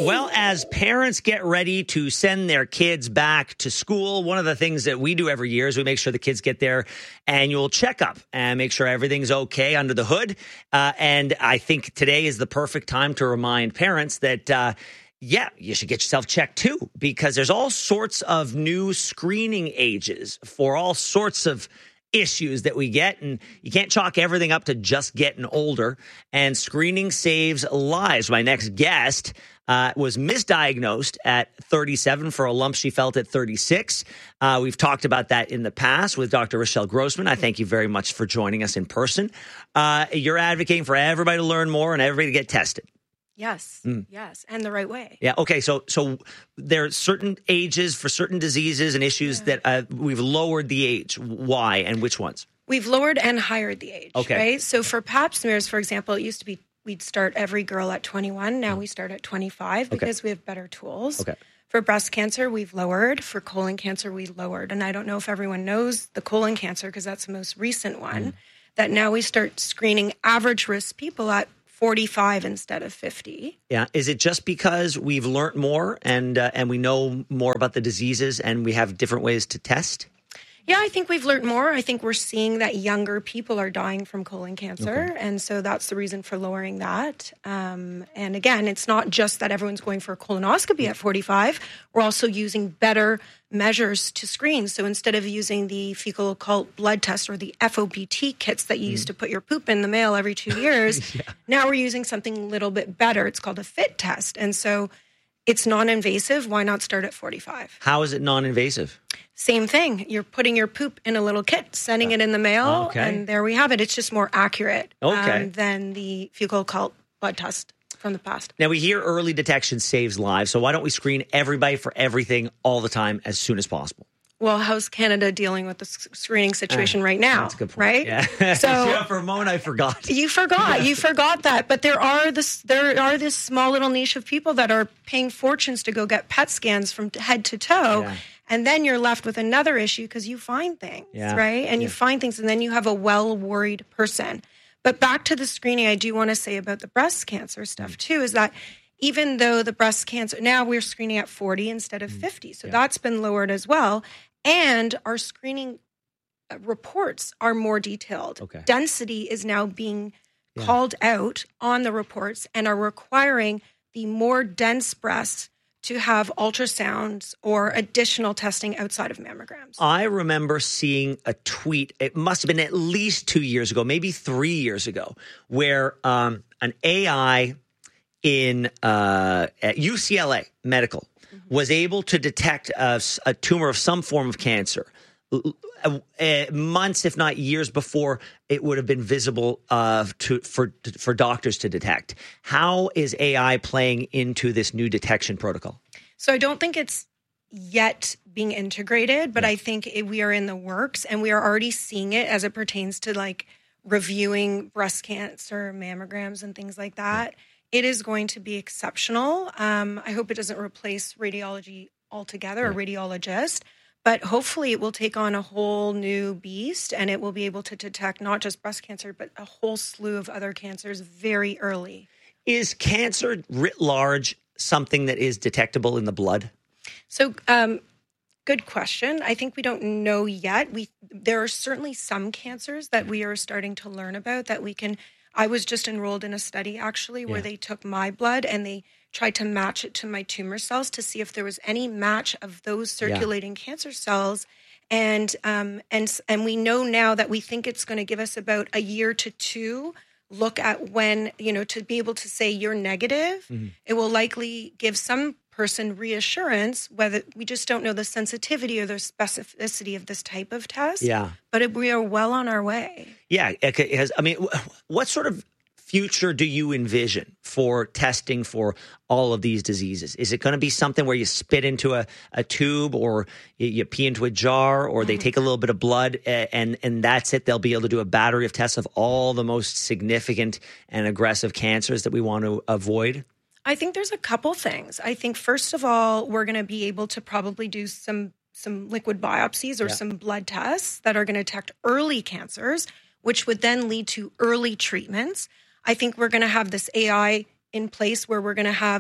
Well, as parents get ready to send their kids back to school, one of the things that we do every year is we make sure the kids get their annual checkup and make sure everything's okay under the hood. And I think today is the perfect time to remind parents that, you should get yourself checked too, because there's all sorts of new screening ages for all sorts of issues that we get, and you can't chalk everything up to just getting older. And screening saves lives. My next guest was misdiagnosed at 37 for a lump she felt at 36. We've talked about that in the past with Dr. Rochelle Grossman. I thank you very much for joining us in person. You're advocating for everybody to learn more and everybody to get tested. Yes, yes, and the right way. Yeah, okay, so there are certain ages for certain diseases and issues that we've lowered the age. Why and which ones? We've lowered and higher the age, right? So for pap smears, for example, it used to be we'd start every girl at 21. Now we start at 25 because we have better tools. Okay. For breast cancer, we've lowered. For colon cancer, we lowered. And I don't know if everyone knows the colon cancer because that's the most recent one, that now we start screening average risk people at 45 instead of 50. Yeah. Is it just because we've learned more and we know more about the diseases and we have different ways to test? Yeah, I think we've learned more. I think we're seeing that younger people are dying from colon cancer. Okay. And so that's the reason for lowering that. And again, it's not just that everyone's going for a colonoscopy at 45. We're also using better measures to screen. So instead of using the fecal occult blood test or the FOBT kits that you used to put your poop in the mail every 2 years, now we're using something a little bit better. It's called a FIT test. And so it's non-invasive. Why not start at 45? How is it non-invasive? Same thing. You're putting your poop in a little kit, sending it in the mail, and there we have it. It's just more accurate than the fecal occult blood test from the past. Now, we hear early detection saves lives, so why don't we screen everybody for everything all the time as soon as possible? Well, how's Canada dealing with the screening situation right now? That's a good point. Right? Yeah. So for a moment, I forgot. You forgot that. But there are this small little niche of people that are paying fortunes to go get PET scans from head to toe. Yeah. And then you're left with another issue because you find things, right? And you find things, and then you have a well-worried person. But back to the screening, I do want to say about the breast cancer stuff, too, is that even though the breast cancer, now we're screening at 40 instead of 50. So that's been lowered as well. And our screening reports are more detailed. Okay. Density is now being called out on the reports and are requiring the more dense breasts to have ultrasounds or additional testing outside of mammograms. I remember seeing a tweet, it must have been at least 2 years ago, maybe 3 years ago, where an AI in at UCLA Medical was able to detect a tumor of some form of cancer months, if not years before it would have been visible for doctors to detect. How is AI playing into this new detection protocol? So I don't think it's yet being integrated, but I think we are in the works, and we are already seeing it as it pertains to like reviewing breast cancer mammograms and things like that. It is going to be exceptional. I hope it doesn't replace radiology altogether, or radiologist. But hopefully it will take on a whole new beast, and it will be able to detect not just breast cancer, but a whole slew of other cancers very early. Is cancer writ large something that is detectable in the blood? So good question. I think we don't know yet. There are certainly some cancers that we are starting to learn about that we can. I was just enrolled in a study, actually, where they took my blood and they tried to match it to my tumor cells to see if there was any match of those circulating cancer cells. And we know now that we think it's going to give us about a year to two look at when, to be able to say you're negative. It will likely give some person reassurance, whether we just don't know the sensitivity or the specificity of this type of test. Yeah. But we are well on our way. Yeah. What sort of future do you envision for testing for all of these diseases? Is it going to be something where you spit into a tube, or you pee into a jar, or they take a little bit of blood and that's it? They'll be able to do a battery of tests of all the most significant and aggressive cancers that we want to avoid? I think there's a couple things. I think, first of all, we're going to be able to probably do some liquid biopsies or some blood tests that are going to detect early cancers, which would then lead to early treatments. I think we're going to have this AI in place where we're going to have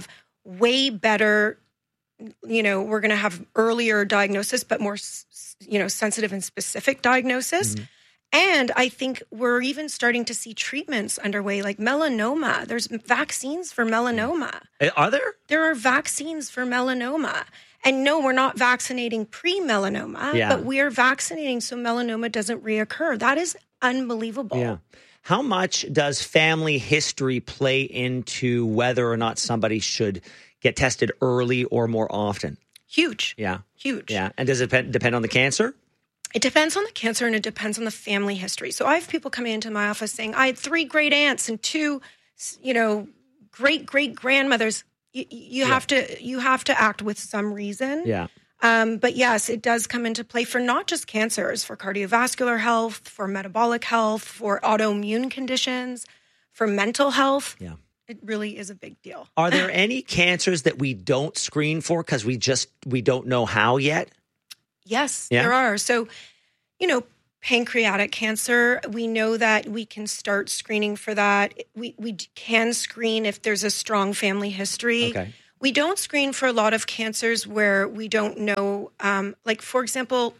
way better, we're going to have earlier diagnosis, but more, sensitive and specific diagnosis. And I think we're even starting to see treatments underway, like melanoma. There's vaccines for melanoma. Are there? There are vaccines for melanoma. And no, we're not vaccinating pre-melanoma, but we are vaccinating so melanoma doesn't reoccur. That is unbelievable. Yeah. How much does family history play into whether or not somebody should get tested early or more often? Huge. Yeah. Huge. Yeah. And does it depend on the cancer? It depends on the cancer and it depends on the family history. So I have people coming into my office saying, I had 3 great aunts and 2, great great grandmothers. You have to act with some reason. Yeah. But yes, it does come into play for not just cancers, for cardiovascular health, for metabolic health, for autoimmune conditions, for mental health. Yeah. It really is a big deal. Are there any cancers that we don't screen for because we don't know how yet? Yes, there are. So, pancreatic cancer, we know that we can start screening for that. We can screen if there's a strong family history. Okay. We don't screen for a lot of cancers where we don't know, like, for example,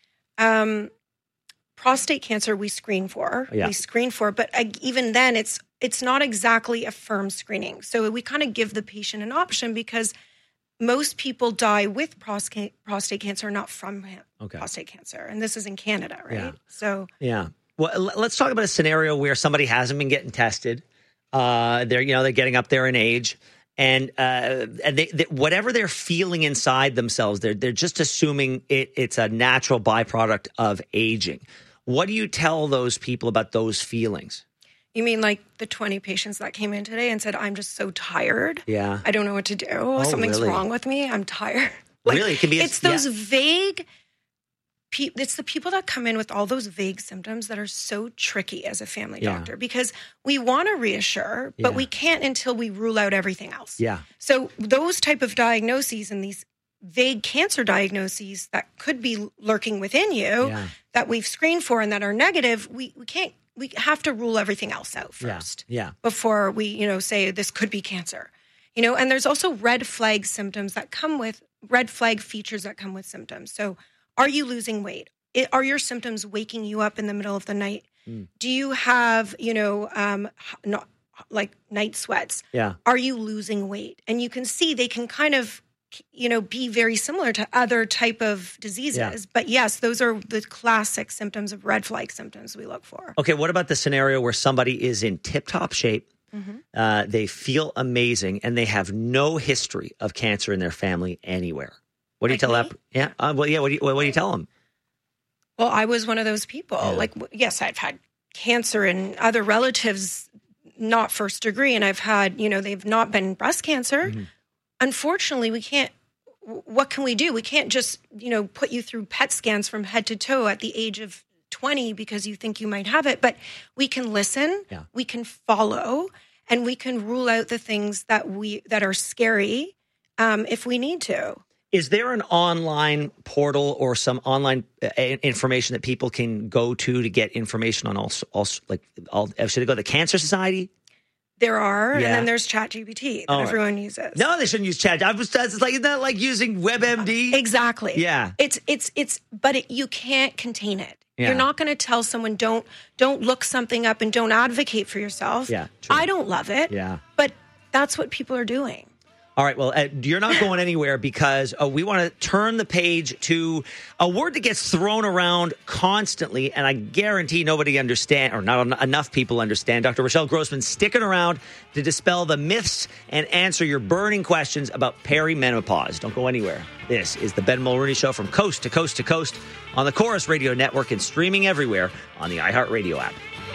prostate cancer we screen for. Yeah. We screen for, but even then it's not exactly a firm screening. So we kind of give the patient an option because most people die with prostate cancer, not from prostate cancer. And this is in Canada, right? Yeah. So yeah. Well, let's talk about a scenario where somebody hasn't been getting tested. They're getting up there in age, and they whatever they're feeling inside themselves, they're just assuming it's a natural byproduct of aging. What do you tell those people about those feelings? You mean like the 20 patients that came in today and said, I'm just so tired. Yeah. I don't know what to do. Something's wrong with me. I'm tired. Really? It can be. It's those vague, it's the people that come in with all those vague symptoms that are so tricky as a family doctor because we want to reassure, but we can't until we rule out everything else. Yeah. So those type of diagnoses and these vague cancer diagnoses that could be lurking within you that we've screened for and that are negative, we have to rule everything else out first before we, say this could be cancer, and there's also red flag symptoms that come with red flag features that come with symptoms. So are you losing weight? Are your symptoms waking you up in the middle of the night? Do you have, not like night sweats? Yeah. Are you losing weight? And you can see they can kind of, be very similar to other type of diseases. Yeah. But yes, those are the classic symptoms of red flag symptoms we look for. Okay, what about the scenario where somebody is in tip-top shape, they feel amazing, and they have no history of cancer in their family anywhere? What do you tell that? Yeah, what do you tell them? Well, I was one of those people. Yeah. Yes, I've had cancer and other relatives, not first degree, and I've had, they've not been breast cancer. Unfortunately, we can't, what can we do? We can't just, put you through PET scans from head to toe at the age of 20 because you think you might have it. But we can listen, we can follow, and we can rule out the things that are scary if we need to. Is there an online portal or some online information that people can go to get information on should they go to the Cancer Society? There are, and then there's ChatGPT that everyone uses. No, they shouldn't use Chat. Isn't that like using WebMD? Exactly. Yeah. But you can't contain it. Yeah. You're not going to tell someone don't look something up and don't advocate for yourself. Yeah. True. I don't love it. Yeah. But that's what people are doing. All right. Well, you're not going anywhere because we want to turn the page to a word that gets thrown around constantly, and I guarantee nobody understands, or not enough people understand. Dr. Rochelle Grossman sticking around to dispel the myths and answer your burning questions about perimenopause. Don't go anywhere. This is the Ben Mulroney Show from coast to coast to coast on the Chorus Radio Network and streaming everywhere on the iHeartRadio app.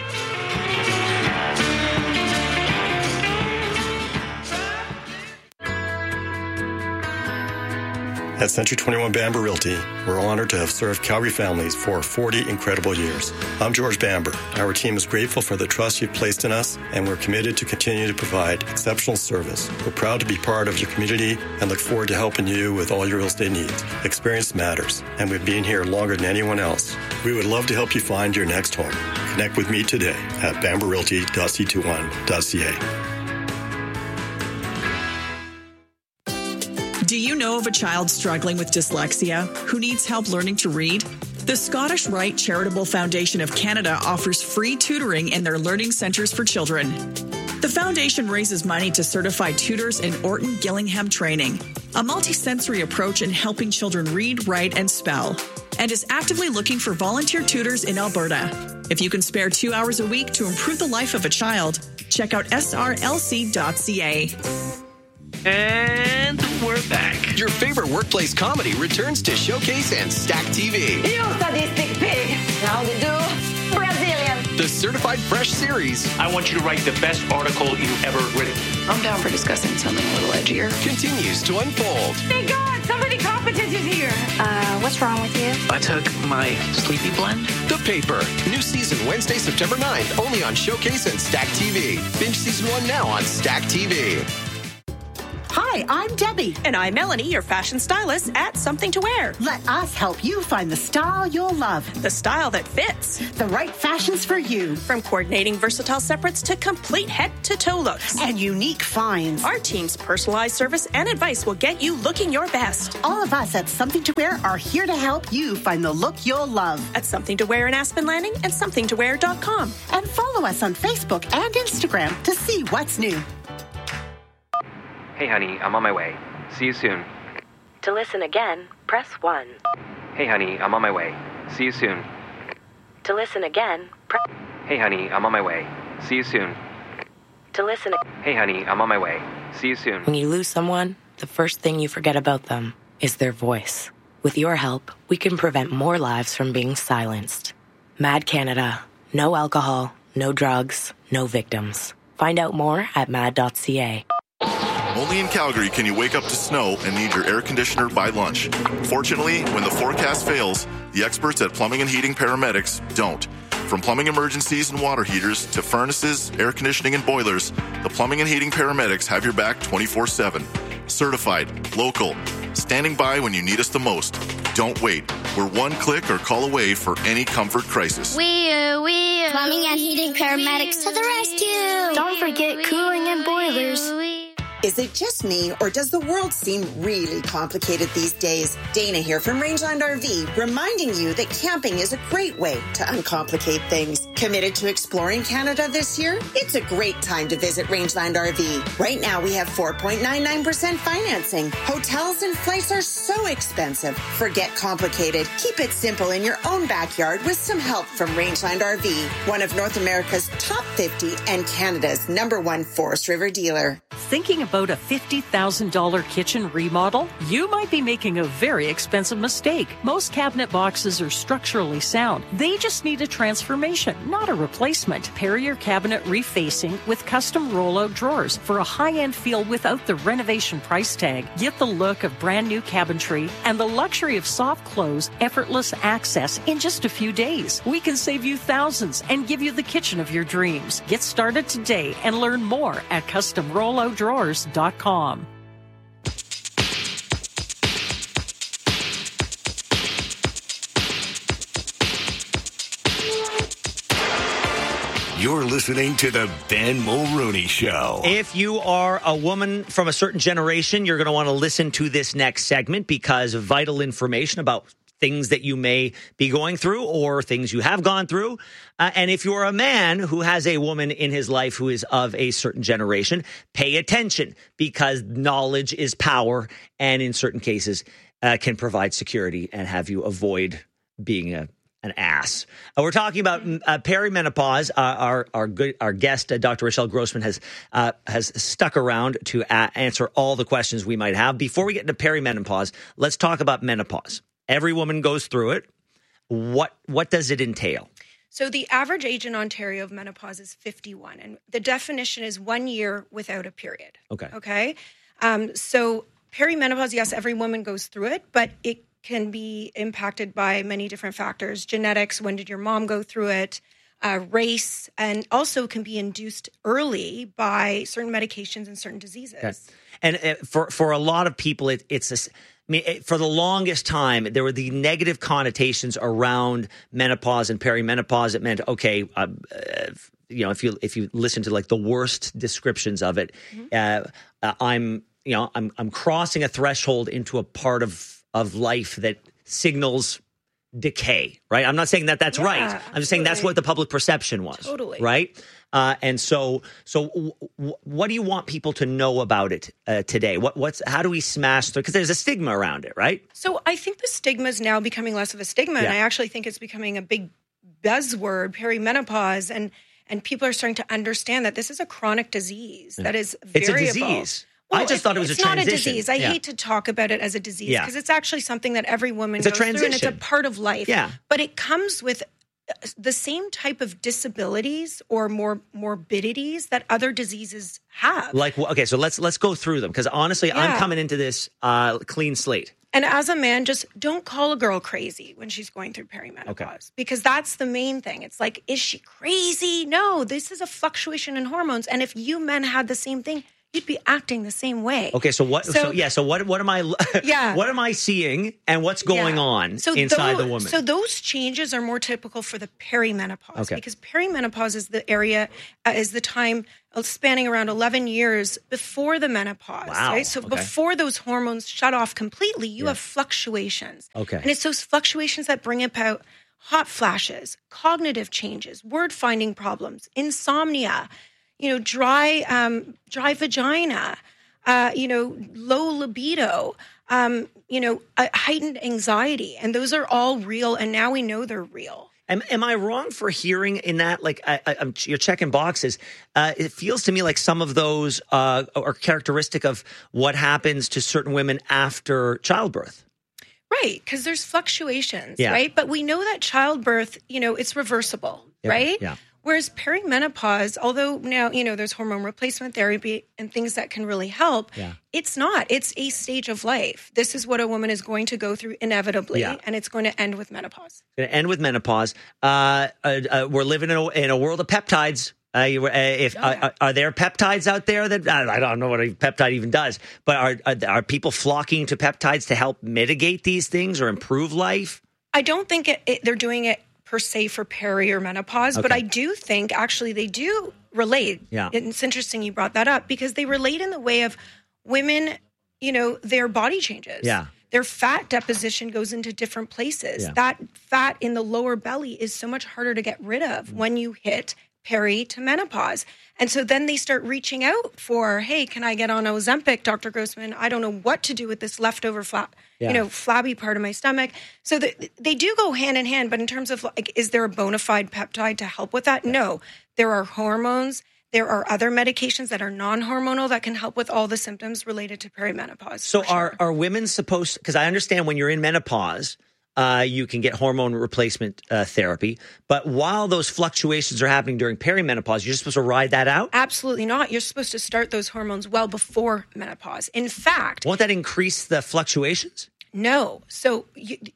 At Century 21 Bamber Realty, we're honored to have served Calgary families for 40 incredible years. I'm George Bamber. Our team is grateful for the trust you've placed in us, and we're committed to continue to provide exceptional service. We're proud to be part of your community and look forward to helping you with all your real estate needs. Experience matters, and we've been here longer than anyone else. We would love to help you find your next home. Connect with me today at bamberrealty.c21.ca. Do you know of a child struggling with dyslexia who needs help learning to read? The Scottish Rite Charitable Foundation of Canada offers free tutoring in their learning centres for children. The foundation raises money to certify tutors in Orton Gillingham training, a multisensory approach in helping children read, write, and spell, and is actively looking for volunteer tutors in Alberta. If you can spare 2 hours a week to improve the life of a child, check out srlc.ca. And we're back. Your favorite workplace comedy returns to Showcase and Stack TV. You sadistic pig. How do you do? Brazilian. The Certified Fresh series I want you to write the best article you've ever written. I'm down for discussing something a little edgier. continues to unfold. Thank God, somebody competent is here. What's wrong with you? I took my sleepy blend. The Paper. New season Wednesday, September 9th, only on Showcase and Stack TV. Binge season 1 now on Stack TV. Hi, I'm Debbie. And I'm Melanie, your fashion stylist at Something to Wear. Let us help you find the style you'll love. The style that fits. The right fashions for you. From coordinating versatile separates to complete head-to-toe looks. And unique finds. Our team's personalized service and advice will get you looking your best. All of us at Something to Wear are here to help you find the look you'll love. At Something to Wear in Aspen Landing and somethingtowear.com. And follow us on Facebook and Instagram to see what's new. Hey, honey, I'm on my way. See you soon. To listen again, press 1. Hey, honey, I'm on my way. See you soon. To listen again, press... Hey, honey, I'm on my way. See you soon. To listen... Hey, honey, I'm on my way. See you soon. When you lose someone, the first thing you forget about them is their voice. With your help, we can prevent more lives from being silenced. MAD Canada. No alcohol, no drugs, no victims. Find out more at mad.ca. Only in Calgary can you wake up to snow and need your air conditioner by lunch. Fortunately, when the forecast fails, the experts at Plumbing and Heating Paramedics don't. From plumbing emergencies and water heaters to furnaces, air conditioning, and boilers, the Plumbing and Heating Paramedics have your back 24/7. Certified, local, standing by when you need us the most. Don't wait. We're one click or call away for any comfort crisis. We Plumbing and Heating Paramedics to the rescue. Don't forget cooling and boilers. Is it just me, or does the world seem really complicated these days? Dana here from Rangeland RV, reminding you that camping is a great way to uncomplicate things. Committed to exploring Canada this year? It's a great time to visit Rangeland RV. Right now, we have 4.99% financing. Hotels and flights are so expensive. Forget complicated. Keep it simple in your own backyard with some help from Rangeland RV, one of North America's top 50 and Canada's #1 Forest River dealer. Thinking about a $50,000 kitchen remodel? You might be making a very expensive mistake. Most cabinet boxes are structurally sound. They just need a transformation, not a replacement. Pair your cabinet refacing with custom rollout drawers for a high-end feel without the renovation price tag. Get the look of brand new cabinetry and the luxury of soft close, effortless access in just a few days. We can save you thousands and give you the kitchen of your dreams. Get started today and learn more at customrolloutdrawers.com. You're listening to the Ben Mulrooney Show. If you are a woman from a certain generation, you're going to want to listen to this next segment because vital information about things that you may be going through or things you have gone through. And if you're a man who has a woman in his life who is of a certain generation, pay attention because knowledge is power and in certain cases can provide security and have you avoid being an ass. We're talking about perimenopause. Our guest, Dr. Rochelle Grossman, has stuck around to answer all the questions we might have. Before we get into perimenopause, let's talk about menopause. Every woman goes through it. What does it entail? So the average age in Ontario of menopause is 51, and the definition is 1 year without a period. Okay. So perimenopause, yes, every woman goes through it, but it can be impacted by many different factors: genetics, when did your mom go through it, race, and also can be induced early by certain medications and certain diseases. Okay. And for a lot of people, for the longest time, there were the negative connotations around menopause and perimenopause. It meant, okay, if you listen to like the worst descriptions of it, I'm I'm crossing a threshold into a part of life that signals decay, right? I'm not saying that that's right. I'm just saying that's what the public perception was. Totally. Right? And so what do you want people to know about it today? How do we smash through? Because there's a stigma around it, right? So I think the stigma is now becoming less of a stigma. And I actually think it's becoming a big buzzword, perimenopause. And people are starting to understand that this is a chronic disease that is variable. It's a disease. Well, I just thought it was a transition. It's not a disease. I hate to talk about it as a disease because it's actually something that every woman goes through, and it's a part of life. Yeah. But it comes with the same type of disabilities or more morbidities that other diseases have. Like, okay, so let's go through them, because honestly, I'm coming into this clean slate. And as a man, just don't call a girl crazy when she's going through perimenopause, because that's the main thing. It's like, is she crazy? No, this is a fluctuation in hormones. And if you men had the same thing, you'd be acting the same way. Okay, so what am I what am I seeing, and what's going on inside the woman? So those changes are more typical for the perimenopause, because perimenopause is the time spanning around 11 years before the menopause. Wow. Right? So before those hormones shut off completely, you have fluctuations. Okay. And it's those fluctuations that bring about hot flashes, cognitive changes, word finding problems, insomnia, dry vagina, low libido, heightened anxiety. And those are all real. And now we know they're real. Am I wrong for hearing in that, like, you're checking boxes? It feels to me like some of those are characteristic of what happens to certain women after childbirth. Right, because there's fluctuations, right? But we know that childbirth, it's reversible, right? Yeah. Whereas perimenopause, although now, there's hormone replacement therapy and things that can really help, it's not. It's a stage of life. This is what a woman is going to go through inevitably, and it's going to end with menopause. Going to end with menopause. We're living in a world of peptides. Are there peptides out there that I don't know what a peptide even does, but are people flocking to peptides to help mitigate these things or improve life? I don't think they're doing it per se for peri or menopause, but I do think actually they do relate. Yeah. It's interesting you brought that up, because they relate in the way of women, their body changes. Yeah. Their fat deposition goes into different places. Yeah. That fat in the lower belly is so much harder to get rid of when you hit peri to menopause. And so then they start reaching out for, hey, can I get on Ozempic, Dr. Grossman? I don't know what to do with this leftover flabby part of my stomach. So they do go hand in hand. But in terms of, like, is there a bona fide peptide to help with that? No. There are hormones. There are other medications that are non-hormonal that can help with all the symptoms related to perimenopause. So are women supposed, because I understand when you're in menopause, you can get hormone replacement therapy. But while those fluctuations are happening during perimenopause, you're supposed to ride that out? Absolutely not. You're supposed to start those hormones well before menopause. In fact... Won't that increase the fluctuations? No. So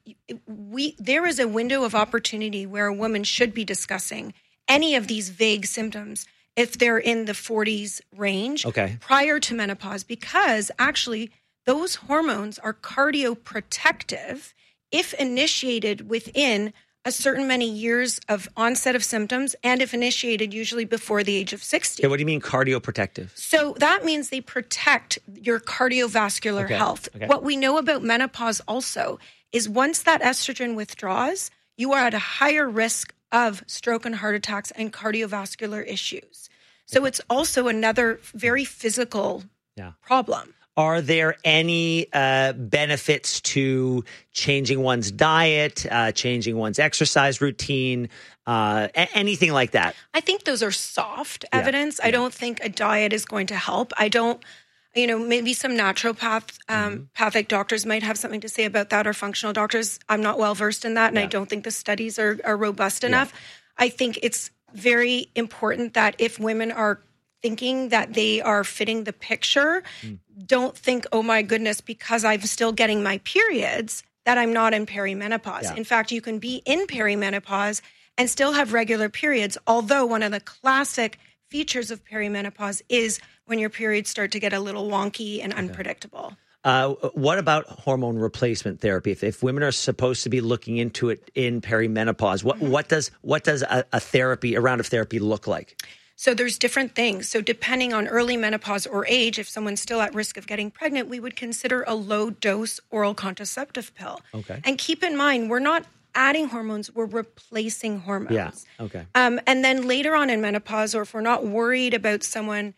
there is a window of opportunity where a woman should be discussing any of these vague symptoms if they're in the 40s range prior to menopause, because actually those hormones are cardioprotective if initiated within a certain many years of onset of symptoms, and if initiated usually before the age of 60. Okay, what do you mean cardioprotective? So that means they protect your cardiovascular health. Okay. What we know about menopause also is once that estrogen withdraws, you are at a higher risk of stroke and heart attacks and cardiovascular issues. So it's also another very physical problem. Are there any benefits to changing one's diet, changing one's exercise routine, anything like that? I think those are soft evidence. I don't think a diet is going to help. I don't, maybe some naturopathic doctors might have something to say about that, or functional doctors. I'm not well versed in that, and I don't think the studies are robust enough. I think it's very important that if women are thinking that they are fitting the picture, don't think, oh my goodness, because I'm still getting my periods, that I'm not in perimenopause. Yeah. In fact, you can be in perimenopause and still have regular periods, although one of the classic features of perimenopause is when your periods start to get a little wonky and unpredictable. What about hormone replacement therapy? If women are supposed to be looking into it in perimenopause, what does a round of therapy look like? So there's different things. So depending on early menopause or age, if someone's still at risk of getting pregnant, we would consider a low-dose oral contraceptive pill. Okay. And keep in mind, we're not adding hormones, we're replacing hormones. Yeah, okay. And then later on in menopause, or if we're not worried about someone,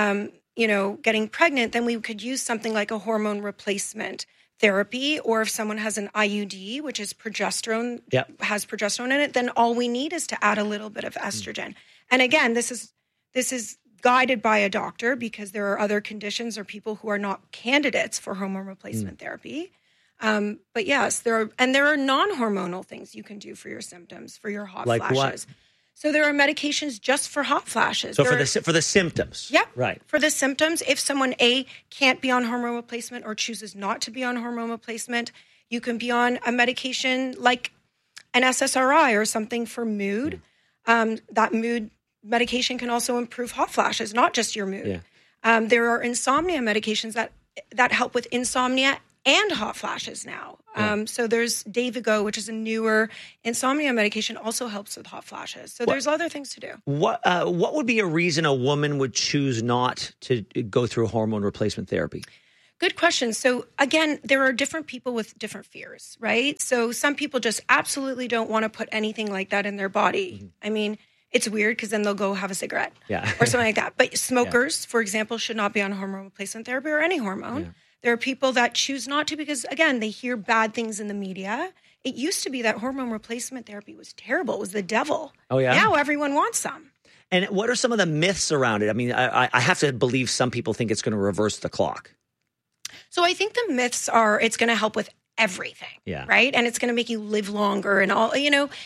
getting pregnant, then we could use something like a hormone replacement therapy, or if someone has an IUD, which is progesterone, has progesterone in it, then all we need is to add a little bit of estrogen. And again, this is guided by a doctor, because there are other conditions or people who are not candidates for hormone replacement therapy. But yes, there are non-hormonal things you can do for your symptoms, for your hot like flashes. What? So there are medications just for hot flashes. So for the symptoms. Yeah. Right. For the symptoms, if someone can't be on hormone replacement or chooses not to be on hormone replacement, you can be on a medication like an SSRI or something for mood. That mood medication can also improve hot flashes, not just your mood. Yeah. There are insomnia medications that help with insomnia and hot flashes now. So there's Dayvigo, which is a newer insomnia medication, also helps with hot flashes. So there's other things to do. What would be a reason a woman would choose not to go through hormone replacement therapy? Good question. So again, there are different people with different fears, right? So some people just absolutely don't want to put anything like that in their body. Mm-hmm. I mean, it's weird because then they'll go have a cigarette or something like that. But smokers, for example, should not be on hormone replacement therapy or any hormone. Yeah. There are people that choose not to because, again, they hear bad things in the media. It used to be that hormone replacement therapy was terrible. It was the devil. Oh, yeah? Now everyone wants some. And what are some of the myths around it? I mean, I have to believe some people think it's going to reverse the clock. So I think the myths are it's going to help with everything, right? And it's going to make you live longer and all.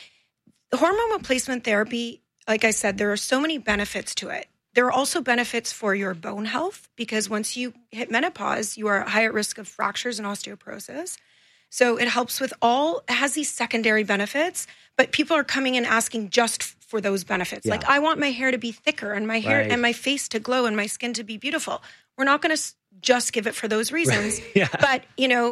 Hormone replacement therapy, like I said, there are so many benefits to it. There are also benefits for your bone health because once you hit menopause, you are high at risk of fractures and osteoporosis. So it helps with it has these secondary benefits, but people are coming in asking just for those benefits. Yeah. Like, I want my hair to be thicker and my hair and my face to glow and my skin to be beautiful. We're not going to just give it for those reasons. But,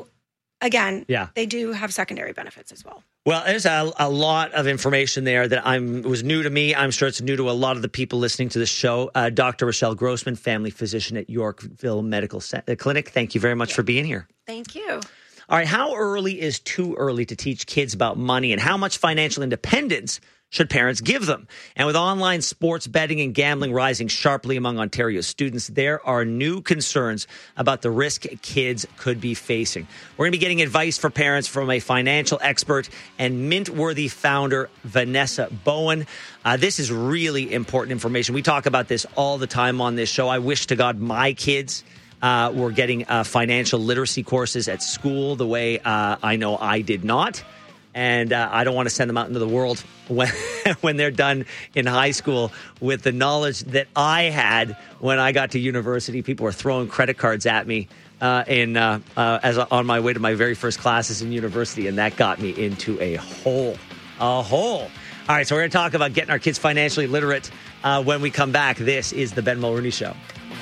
again, they do have secondary benefits as well. Well, there's a lot of information there that was new to me. I'm sure it's new to a lot of the people listening to this show. Dr. Rochelle Grossman, family physician at Yorkville Medical Clinic. Thank you very much for being here. Thank you. All right. How early is too early to teach kids about money, and how much financial independence should parents give them? And with online sports betting and gambling rising sharply among Ontario students, there are new concerns about the risk kids could be facing. We're going to be getting advice for parents from a financial expert and Mint-worthy founder, Vanessa Bowen. This is really important information. We talk about this all the time on this show. I wish to God my kids were getting financial literacy courses at school the way I know I did not. And I don't want to send them out into the world when they're done in high school with the knowledge that I had when I got to university. People were throwing credit cards at me on my way to my very first classes in university, and that got me into a hole. All right, so we're going to talk about getting our kids financially literate when we come back. This is the Ben Mulrooney Show.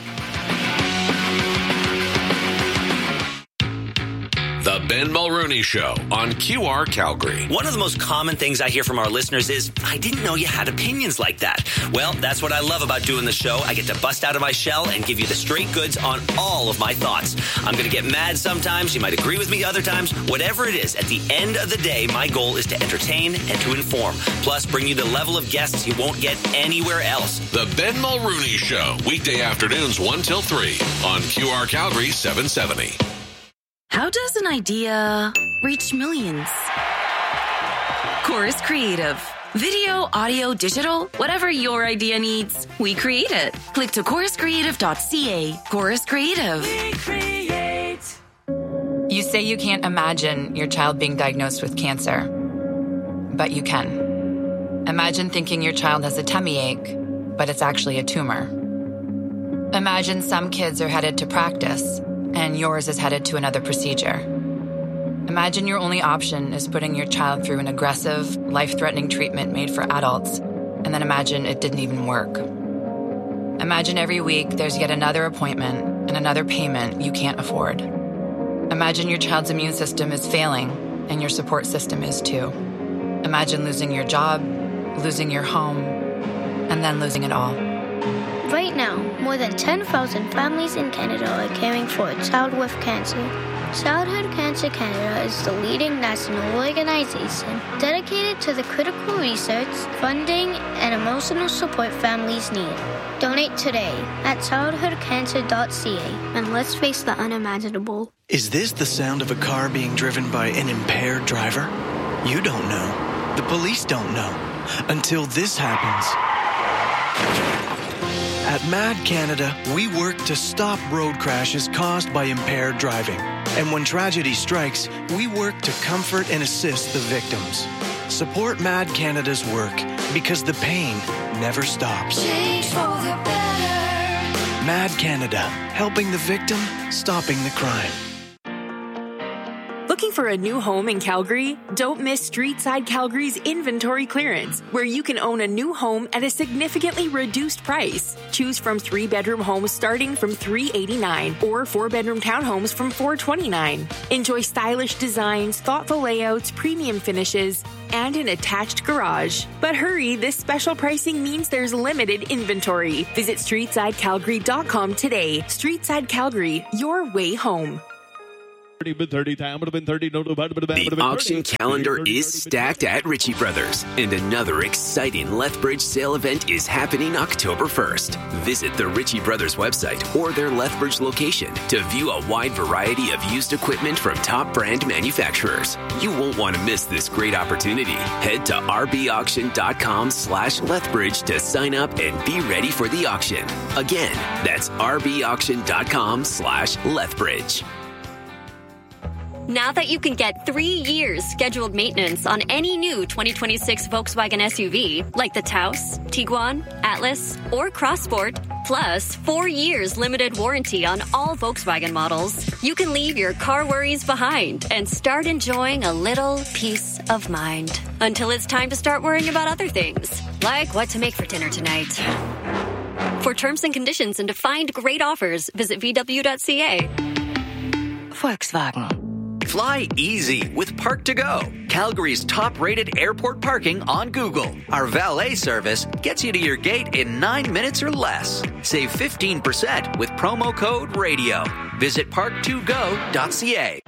The Ben Mulrooney Show on QR Calgary. One of the most common things I hear from our listeners is, I didn't know you had opinions like that. Well, that's what I love about doing the show. I get to bust out of my shell and give you the straight goods on all of my thoughts. I'm going to get mad sometimes. You might agree with me other times. Whatever it is, at the end of the day, my goal is to entertain and to inform. Plus, bring you the level of guests you won't get anywhere else. The Ben Mulrooney Show. Weekday afternoons 1 till 3 on QR Calgary 770. How does an idea reach millions? Chorus Creative. Video, audio, digital, whatever your idea needs, we create it. Click to choruscreative.ca. Chorus Creative. We create. You say you can't imagine your child being diagnosed with cancer, but you can. Imagine thinking your child has a tummy ache, but it's actually a tumor. Imagine some kids are headed to practice, and yours is headed to another procedure. Imagine your only option is putting your child through an aggressive, life-threatening treatment made for adults, and then imagine it didn't even work. Imagine every week there's yet another appointment and another payment you can't afford. Imagine your child's immune system is failing, and your support system is too. Imagine losing your job, losing your home, and then losing it all. Right now, more than 10,000 families in Canada are caring for a child with cancer. Childhood Cancer Canada is the leading national organization dedicated to the critical research, funding, and emotional support families need. Donate today at childhoodcancer.ca and let's face the unimaginable. Is this the sound of a car being driven by an impaired driver? You don't know. The police don't know. Until this happens. At MAD Canada, we work to stop road crashes caused by impaired driving. And when tragedy strikes, we work to comfort and assist the victims. Support MAD Canada's work because the pain never stops. Change for the better. MAD Canada, helping the victim, stopping the crime. Looking for a new home in Calgary? Don't miss Streetside Calgary's inventory clearance, where you can own a new home at a significantly reduced price. Choose from 3-bedroom homes starting from $389 or 4-bedroom townhomes from $429. Enjoy stylish designs, thoughtful layouts, premium finishes, and an attached garage. But hurry, this special pricing means there's limited inventory. Visit StreetsideCalgary.com today. Streetside Calgary, your way home. The auction calendar is stacked at Ritchie Brothers, and another exciting Lethbridge sale event is happening October 1st. Visit the Ritchie Brothers website or their Lethbridge location to view a wide variety of used equipment from top brand manufacturers. You won't want to miss this great opportunity. Head to rbauction.com/Lethbridge to sign up and be ready for the auction. Again, that's rbauction.com/Lethbridge. Now that you can get 3 years scheduled maintenance on any new 2026 Volkswagen SUV, like the Taos, Tiguan, Atlas, or Crossport, plus 4 years limited warranty on all Volkswagen models, you can leave your car worries behind and start enjoying a little peace of mind. Until it's time to start worrying about other things, like what to make for dinner tonight. For terms and conditions and to find great offers, visit VW.ca. Volkswagen. Fly easy with Park2Go, Calgary's top-rated airport parking on Google. Our valet service gets you to your gate in 9 minutes or less. Save 15% with promo code RADIO. Visit park2go.ca.